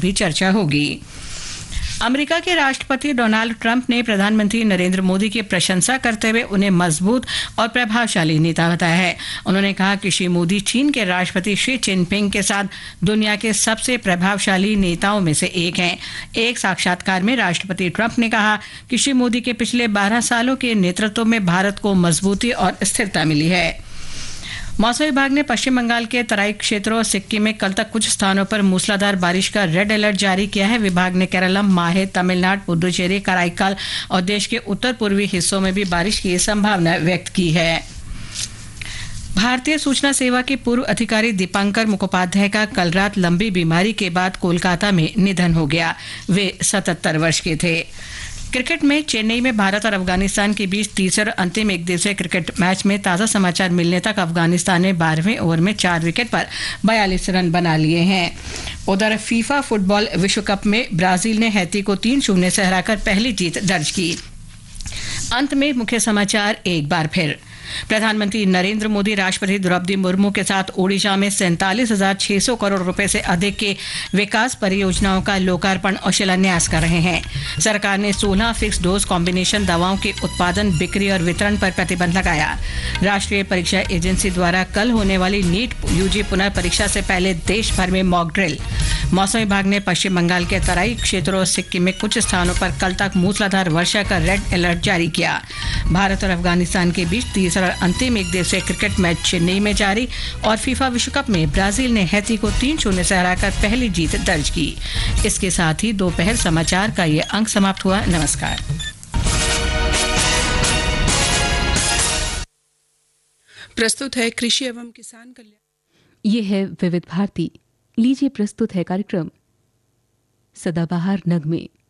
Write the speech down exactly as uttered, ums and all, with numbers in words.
भी चर्चा होगी। अमेरिका के राष्ट्रपति डोनाल्ड ट्रंप ने प्रधानमंत्री नरेंद्र मोदी की प्रशंसा करते हुए उन्हें मजबूत और प्रभावशाली नेता बताया है। उन्होंने कहा कि श्री मोदी चीन के राष्ट्रपति शी जिनपिंग के साथ दुनिया के सबसे प्रभावशाली नेताओं में से एक हैं। एक साक्षात्कार में राष्ट्रपति ट्रंप ने कहा कि श्री मोदी के पिछले बारह सालों के नेतृत्व में भारत को मजबूती और स्थिरता मिली है। मौसम विभाग ने पश्चिम बंगाल के तराई क्षेत्रों और सिक्किम में कल तक कुछ स्थानों पर मूसलाधार बारिश का रेड अलर्ट जारी किया है। विभाग ने केरलम, माहे, तमिलनाडु, पुडुचेरी, कराईकाल और देश के उत्तर पूर्वी हिस्सों में भी बारिश की संभावना व्यक्त की है। भारतीय सूचना सेवा के पूर्व अधिकारी दीपांकर मुखोपाध्याय का कल रात लंबी बीमारी के बाद कोलकाता में निधन हो गया। वे सतहत्तर वर्ष के थे। क्रिकेट में चेन्नई में भारत और अफगानिस्तान के बीच तीसरे और अंतिम एक दिवसीय क्रिकेट मैच में ताज़ा समाचार मिलने तक अफगानिस्तान ने बारहवें ओवर में चार विकेट पर बयालीस रन बना लिए हैं। उधर फीफा फुटबॉल विश्व कप में ब्राजील ने हैती को तीन शून्य से हराकर पहली जीत दर्ज की। अंत में मुख्य समाचार एक बार फिर। प्रधानमंत्री नरेंद्र मोदी राष्ट्रपति द्रौपदी मुर्मू के साथ ओडिशा में सैंतालीस हजार छह सौ करोड़ रुपए से अधिक के विकास परियोजनाओं का लोकार्पण और शिलान्यास कर रहे हैं। सरकार ने सोलह फिक्स डोज कॉम्बिनेशन दवाओं के उत्पादन, बिक्री और वितरण पर प्रतिबंध लगाया। राष्ट्रीय परीक्षा एजेंसी द्वारा कल होने वाली नीट यूजी पुनर्परीक्षा से पहले देश भर में मॉक ड्रिल। मौसम विभाग ने पश्चिम बंगाल के तराई क्षेत्रों और सिक्किम में कुछ स्थानों पर कल तक मूसलाधार वर्षा का रेड अलर्ट जारी किया। भारत और अफगानिस्तान के बीच तीसरा और अंतिम एक दिवसीय क्रिकेट मैच चेन्नई में जारी और फीफा विश्व कप में ब्राजील ने हैती को तीन शून्य से हराकर पहली जीत दर्ज की। इसके साथ ही दोपहर समाचार का ये अंक समाप्त हुआ। नमस्कार। प्रस्तुत है कृषि एवं किसान कल्याण। ये है विविध भारती। लीजिए प्रस्तुत है कार्यक्रम सदाबहार नगमे।